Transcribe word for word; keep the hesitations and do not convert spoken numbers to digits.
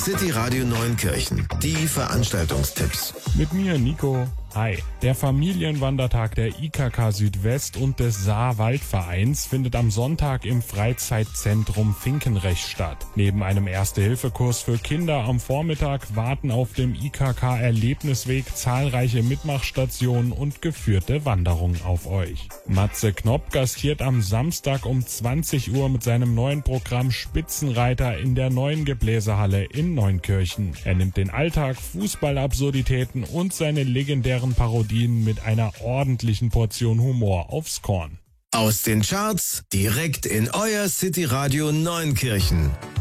City Radio Neunkirchen. Die Veranstaltungstipps. Mit mir, Nico. Hi. Der Familienwandertag der I K K Südwest und des Saar-Waldvereins findet am Sonntag im Freizeitzentrum Finkenrecht statt. Neben einem Erste-Hilfe-Kurs für Kinder am Vormittag warten auf dem I K K-Erlebnisweg zahlreiche Mitmachstationen und geführte Wanderungen auf euch. Matze Knopp gastiert am Samstag um zwanzig Uhr mit seinem neuen Programm Spitzenreiter in der neuen Gebläsehalle in Neunkirchen. Er nimmt den Alltag, Fußballabsurditäten und seine legendären Parodien mit einer ordentlichen Portion Humor aufs Korn. Aus den Charts direkt in euer City Radio Neunkirchen.